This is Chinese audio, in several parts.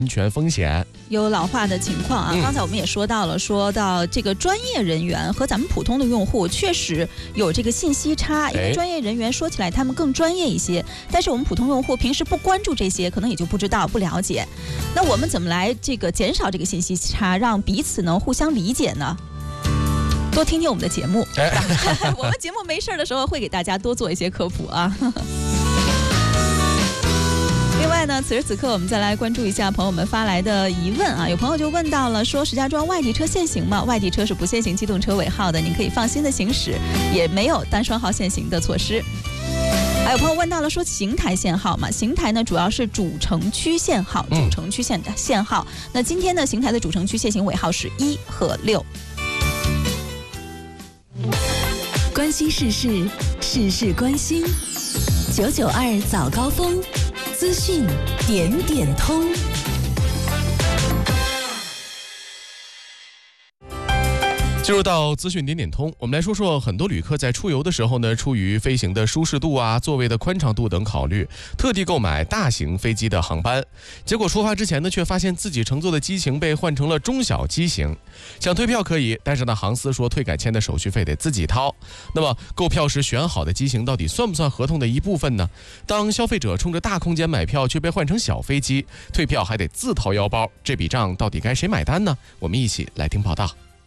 安全风险。 有老化的情况啊，刚才我们也说到这个专业人员和咱们普通的用户确实有这个信息差，因为专业人员说起来他们更专业一些，但是我们普通用户平时不关注这些，可能也就不知道不了解。那我们怎么来这个减少这个信息差，让彼此能互相理解呢？多听听我们的节目，我们节目没事的时候会给大家多做一些科普啊。另外呢，此时此刻我们再来关注一下朋友们发来的疑问啊。有朋友就问到了说，石家庄外地车限行吗？外地车是不限行机动车尾号的，您可以放心的行驶，也没有单双号限行的措施。还有朋友问到了说，邢台限号嘛？邢台呢主要是主城区限号，主城区限号。那今天呢，邢台的主城区限行尾号是1和6。 关心世事，事事关心。992早高峰，资讯点点通。 进入到资讯点点通，我们来说说很多旅客在出游的时候呢，出于飞行的舒适度啊、座位的宽敞度等考虑，特地购买大型飞机的航班，结果出发之前呢，却发现自己乘坐的机型被换成了中小机型。想退票可以，但是呢，航司说退改签的手续费得自己掏。那么购票时选好的机型到底算不算合同的一部分呢？当消费者冲着大空间买票却被换成小飞机，退票还得自掏腰包，这笔账到底该谁买单呢？我们一起来听报道。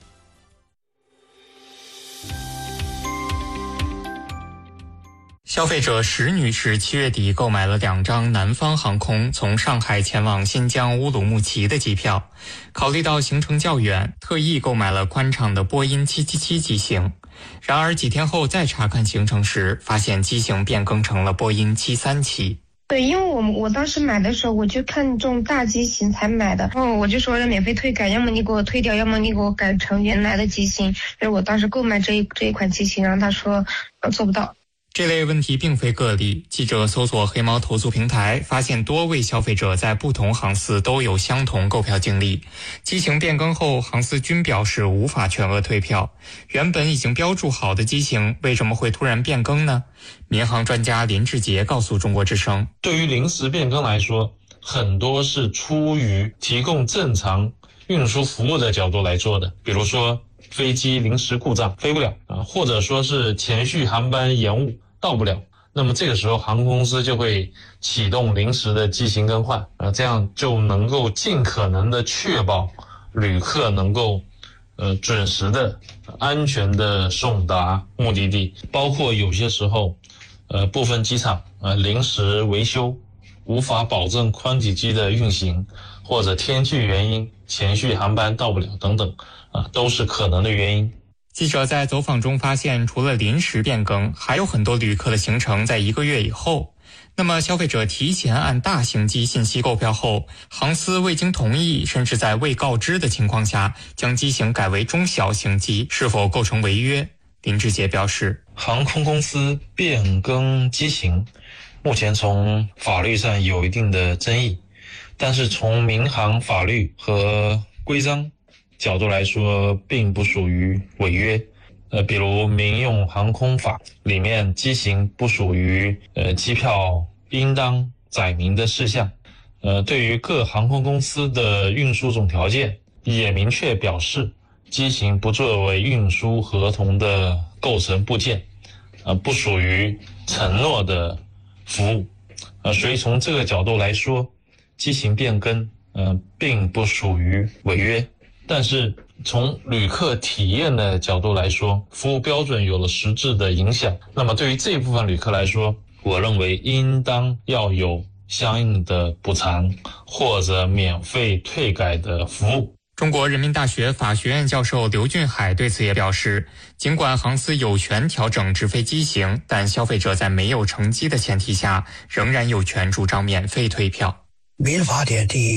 消费者石女士7月底购买了2张南方航空从上海前往新疆乌鲁木齐的机票，考虑到行程较远，特意购买了宽敞的波音777机型。然而几天后再查看行程时，发现机型变更成了波音737。 对，因为我当时买的时候我就看中大机型才买的，然后我就说要免费退改，要么你给我退掉，要么你给我改成原来的机型。所以我当时购买这一款机型，然后他说做不到。 这类问题并非个例，记者搜索黑猫投诉平台，发现多位消费者在不同航司都有相同购票经历。机型变更后，航司均表示无法全额退票。原本已经标注好的机型，为什么会突然变更呢？民航专家林志杰告诉中国之声， 对于临时变更来说，很多是出于提供正常运输服务的角度来做的，比如说飞机临时故障飞不了或者说是前续航班延误到不了，那么这个时候航空公司就会启动临时的机型更换这样就能够尽可能的确保旅客能够准时的安全的送达目的地。包括有些时候部分机场临时维修无法保证宽体机的运行，或者天气原因前续航班到不了等等都是可能的原因。 记者在走访中发现，除了临时变更，还有很多旅客的行程在1个月以后。那么消费者提前按大型机信息购票后，航司未经同意，甚至在未告知的情况下将机型改为中小型机，是否构成违约？林志杰表示， 航空公司变更机型目前从法律上有一定的争议，但是从民航法律和规章角度来说并不属于违约。比如民用航空法里面机型不属于机票应当载明的事项。对于各航空公司的运输总条件也明确表示，机型不作为运输合同的构成部件，不属于承诺的服务。所以从这个角度来说，机型变更并不属于违约。但是从旅客体验的角度来说，服务标准有了实质的影响。那么对于这一部分旅客来说，我认为应当要有相应的补偿或者免费退改的服务。 中国人民大学法学院教授刘俊海对此也表示，尽管航司有权调整直飞机型，但消费者在没有乘机的前提下，仍然有权主张免费退票。 民法典第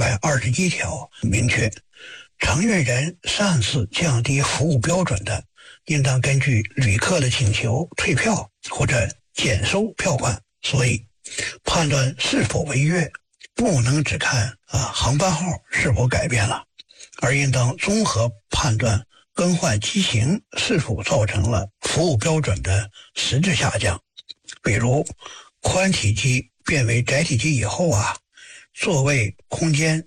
821条明确，承运人擅自降低服务标准的，应当根据旅客的请求退票或者减收票款。所以判断是否违约，不能只看航班号是否改变了，而应当综合判断更换机型是否造成了服务标准的实质下降。比如宽体机变为窄体机以后座位空间